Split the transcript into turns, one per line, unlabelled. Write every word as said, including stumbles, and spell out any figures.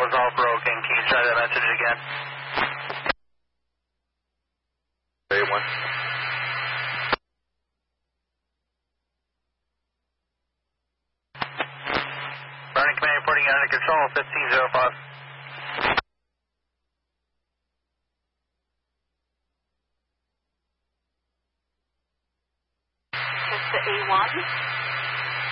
was all broken. Can you try that message again?
A one.
Burning command reporting under control, fifteen oh five.
It's the A one.